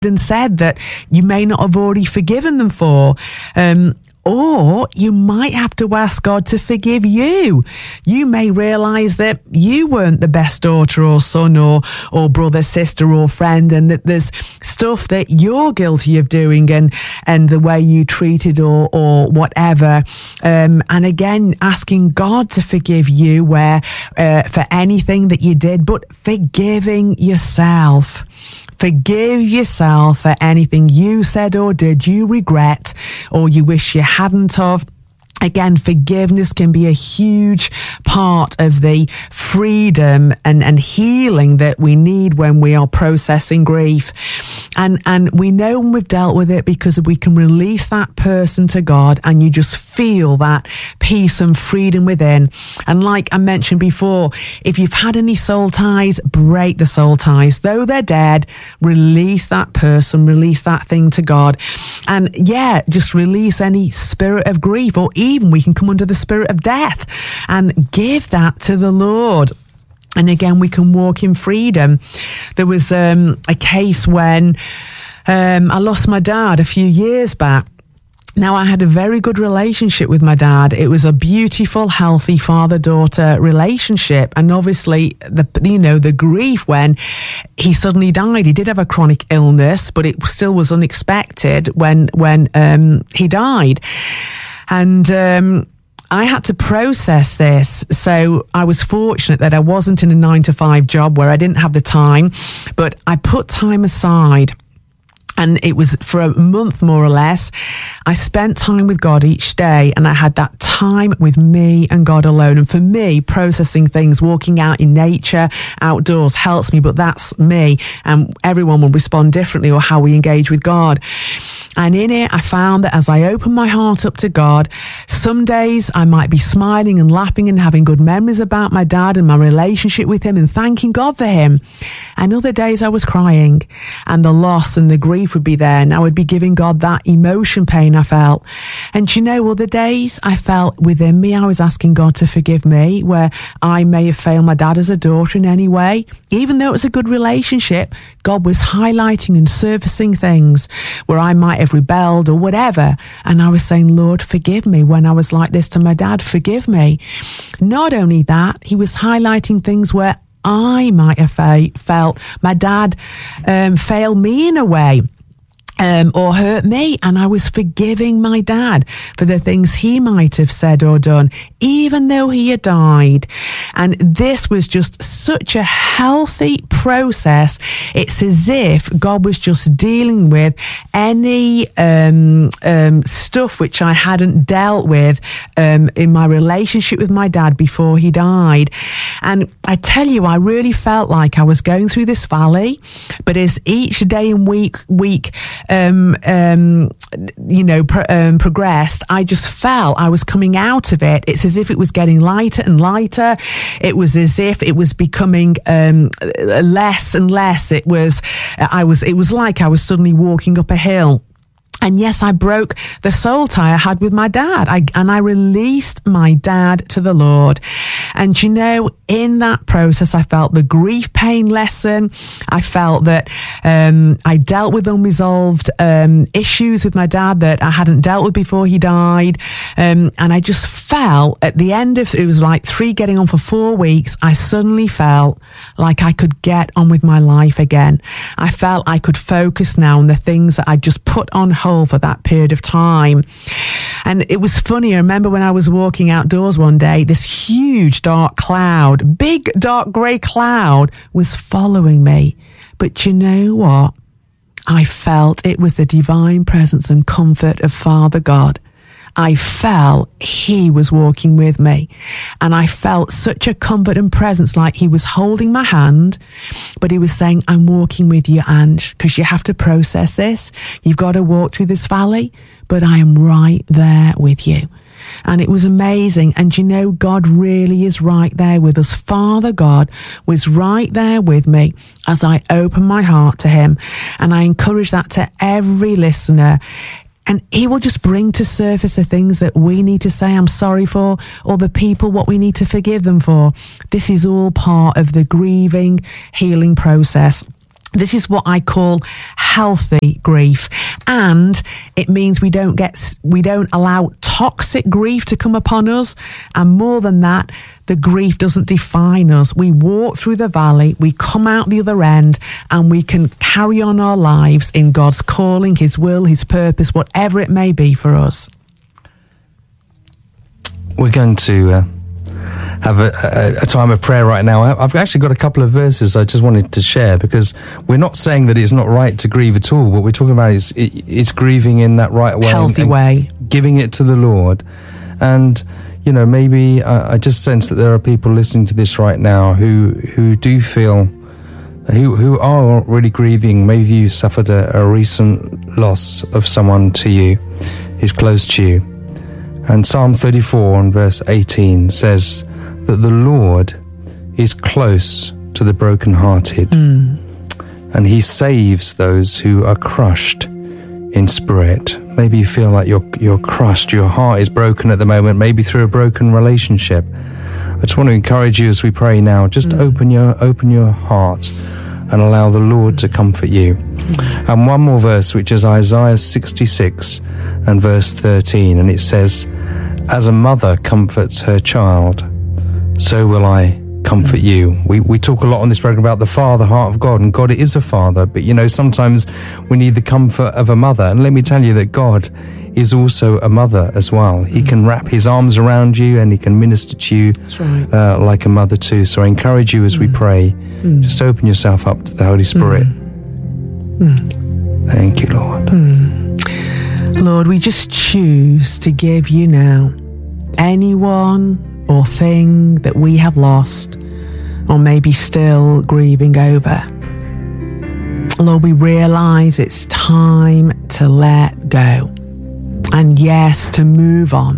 and said that you may not have already forgiven them for. Or you might have to ask God to forgive you. You may realise that you weren't the best daughter or son or brother, sister or friend, and that there's stuff that you're guilty of doing and the way you treated or whatever. And again, asking God to forgive you for anything that you did, but forgiving yourself. Forgive yourself for anything you said or did you regret or you wish you hadn't of. Again, forgiveness can be a huge part of the freedom and healing that we need when we are processing grief. And we know when we've dealt with it because we can release that person to God and you just feel that peace and freedom within. And like I mentioned before, if you've had any soul ties, break the soul ties. Though they're dead, release that person, release that thing to God. And yeah, just release any spirit of grief, or even we can come under the spirit of death and give that to the Lord. And again, we can walk in freedom. There was a case when I lost my dad a few years back. Now, I had a very good relationship with my dad. It was a beautiful, healthy father-daughter relationship. And obviously, the grief when he suddenly died. He did have a chronic illness, but it still was unexpected when he died. And I had to process this. So I was fortunate that I wasn't in a 9-to-5 job where I didn't have the time, but I put time aside. And it was for a month, more or less. I spent time with God each day, and I had that time with me and God alone. And for me, processing things, walking out in nature, outdoors helps me, but that's me. And everyone will respond differently or how we engage with God. And in it, I found that as I opened my heart up to God, some days I might be smiling and laughing and having good memories about my dad and my relationship with him and thanking God for him. And other days I was crying, and the loss and the grief would be there, and I would be giving God that emotion pain I felt. And other days I felt within me, I was asking God to forgive me where I may have failed my dad as a daughter in any way. Even though it was a good relationship, God was highlighting and surfacing things where I might have rebelled or whatever. And I was saying, Lord, forgive me when I was like this to my dad, forgive me. Not only that, he was highlighting things where I might have felt my dad failed me in a way. Or hurt me, and I was forgiving my dad for the things he might have said or done, even though he had died. And this was just such a healthy process. It's as if God was just dealing with any stuff which I hadn't dealt with in my relationship with my dad before he died. And I tell you, I really felt like I was going through this valley, but as each day and week progressed, I just felt I was coming out of it. It's as if it was getting lighter and lighter. It was as if it was becoming less and less. It was like I was suddenly walking up a hill. And yes, I broke the soul tie I had with my dad. I released my dad to the Lord. And in that process, I felt the grief pain lessen. I felt that I dealt with unresolved issues with my dad that I hadn't dealt with before he died. And I just felt at the end of, it was like 3 getting on for 4 weeks, I suddenly felt like I could get on with my life again. I felt I could focus now on the things that I just put on hold for that period of time. And it was funny, I remember when I was walking outdoors one day, this huge dark cloud, big dark grey cloud was following me. But you know what? I felt it was the divine presence and comfort of Father God. I felt he was walking with me, and I felt such a comfort and presence, like he was holding my hand, but he was saying, I'm walking with you, Ange, because you have to process this. You've got to walk through this valley, but I am right there with you. And it was amazing. And God really is right there with us. Father God was right there with me as I opened my heart to him. And I encourage that to every listener. And he will just bring to surface the things that we need to say I'm sorry for, or the people what we need to forgive them for. This is all part of the grieving, healing process. This is what I call healthy grief. And it means we don't allow toxic grief to come upon us. And more than that, the grief doesn't define us. We walk through the valley, we come out the other end, and we can carry on our lives in God's calling, his will, his purpose, whatever it may be for us. We're going to have a time of prayer right now. I've actually got a couple of verses I just wanted to share, because we're not saying that it's not right to grieve at all. What we're talking about is grieving in that right way, healthy way, giving it to the Lord. And maybe I just sense that there are people listening to this right now who do feel, who are really grieving. Maybe you suffered a recent loss of someone to you who's close to you. And Psalm 34 and verse 18 says that the Lord is close to the brokenhearted, and he saves those who are crushed in spirit. Maybe you feel like you're crushed, your heart is broken at the moment, maybe through a broken relationship. I just want to encourage you as we pray now, just open your heart and allow the Lord to comfort you. And one more verse, which is Isaiah 66 and verse 13, and it says, "As a mother comforts her child, so will I comfort you." We talk a lot on this program about the Father, heart of God, and God is a father, but sometimes we need the comfort of a mother. And let me tell you that God is also a mother as well. He can wrap his arms around you and he can minister to you. That's right. Like a mother too. So I encourage you as we pray, just open yourself up to the Holy Spirit. Thank you, Lord. Lord, we just choose to give you now anyone or thing that we have lost or maybe still grieving over. Lord, we realize it's time to let go and yes, to move on.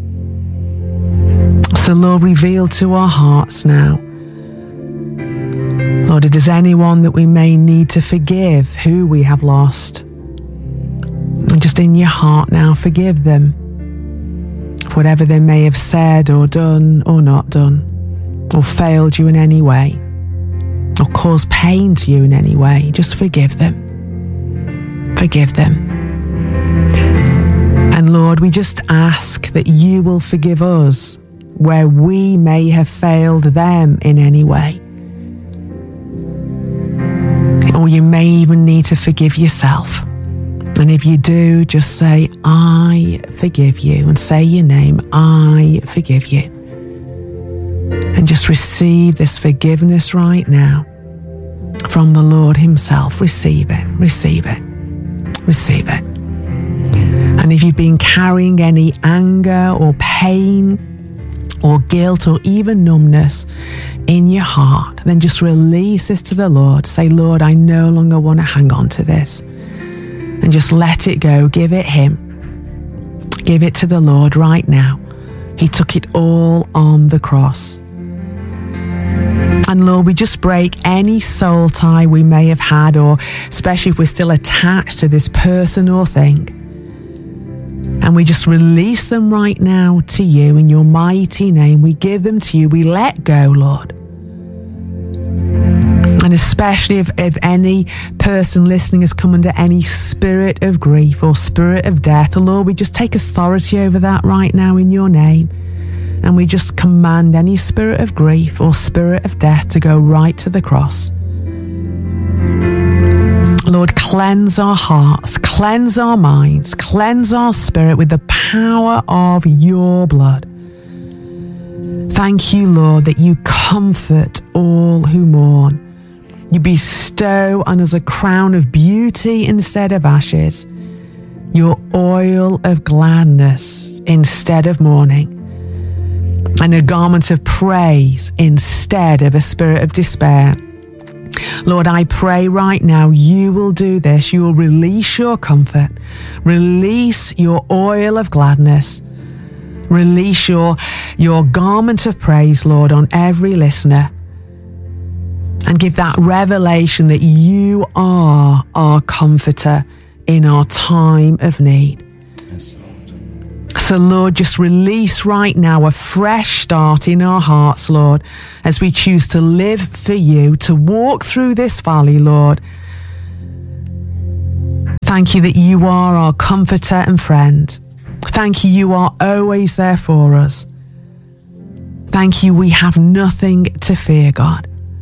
So Lord, reveal to our hearts now, Lord, if there's anyone that we may need to forgive who we have lost, and just in your heart now, forgive them. Whatever they may have said or done or not done, or failed you in any way, or caused pain to you in any way, just forgive them. Forgive them. And Lord, we just ask that you will forgive us where we may have failed them in any way. Or you may even need to forgive yourself. And if you do, just say, "I forgive you," and say your name, "I forgive you." And just receive this forgiveness right now from the Lord himself. Receive it, receive it, receive it. And if you've been carrying any anger or pain or guilt or even numbness in your heart, then just release this to the Lord. Say, "Lord, I no longer want to hang on to this." And just let it go. Give it him. Give it to the Lord right now. He took it all on the cross. And Lord, we just break any soul tie we may have had, or especially if we're still attached to this person or thing. And we just release them right now to you in your mighty name. We give them to you. We let go, Lord. And especially if any person listening has come under any spirit of grief or spirit of death, Lord, we just take authority over that right now in your name. And we just command any spirit of grief or spirit of death to go right to the cross. Lord, cleanse our hearts, cleanse our minds, cleanse our spirit with the power of your blood. Thank you, Lord, that you comfort all who mourn. You bestow on us a crown of beauty instead of ashes, your oil of gladness instead of mourning, and a garment of praise instead of a spirit of despair. Lord, I pray right now you will do this. You will release your comfort, release your oil of gladness, release your garment of praise, Lord, on every listener. And give that revelation that you are our comforter in our time of need. Yes, Lord. So, Lord, just release right now a fresh start in our hearts, Lord, as we choose to live for you, to walk through this valley, Lord. Thank you that you are our comforter and friend. Thank you, you are always there for us. Thank you, we have nothing to fear, God.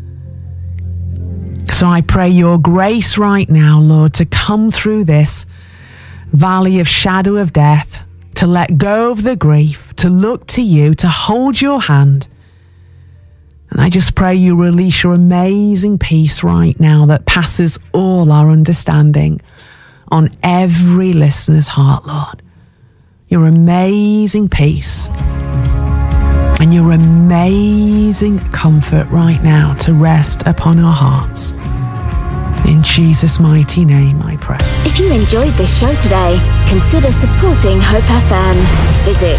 So I pray your grace right now, Lord, to come through this valley of shadow of death, to let go of the grief, to look to you, to hold your hand. And I just pray you release your amazing peace right now that passes all our understanding on every listener's heart, Lord. Your amazing peace and your amazing comfort right now to rest upon our hearts. In Jesus' mighty name I pray. If you enjoyed this show today, consider supporting Hope FM. Visit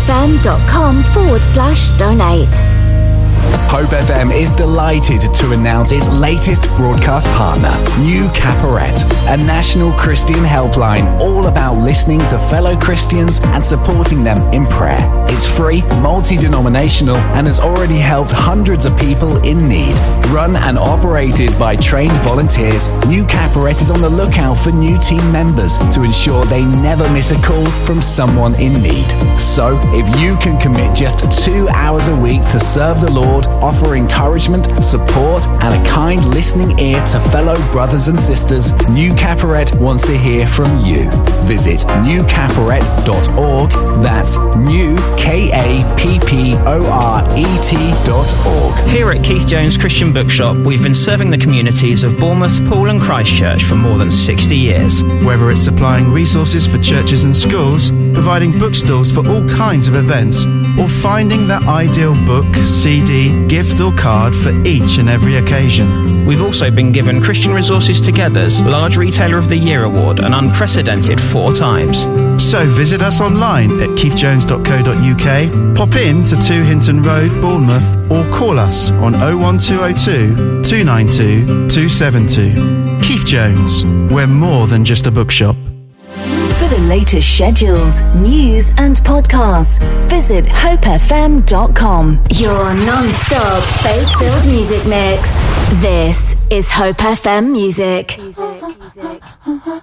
hopefm.com/donate. Hope FM is delighted to announce its latest broadcast partner, New Caporet, a national Christian helpline all about listening to fellow Christians and supporting them in prayer. It's free, multi-denominational, and has already helped hundreds of people in need. Run and operated by trained volunteers, New Caporet is on the lookout for new team members to ensure they never miss a call from someone in need. So, if you can commit just 2 hours a week to serve the Lord, offer encouragement, support, and a kind listening ear to fellow brothers and sisters, New Caporet wants to hear from you. Visit newcaporet.org. That's new, KAPPORET.org. Here at Keith Jones Christian Bookshop, we've been serving the communities of Bournemouth, Poole and Christchurch for more than 60 years. Whether it's supplying resources for churches and schools, providing bookstores for all kinds of events, or finding that ideal book, CD, gift or card for each and every occasion. We've also been given Christian Resources Together's Large Retailer of the Year Award an unprecedented 4 times. So visit us online at keithjones.co.uk, pop in to 2 Hinton Road, Bournemouth, or call us on 01202 292 272. Keith Jones, we're more than just a bookshop. For the latest schedules, news and podcasts, visit hopefm.com. Your non-stop faith-filled music mix. This is Hope FM Music.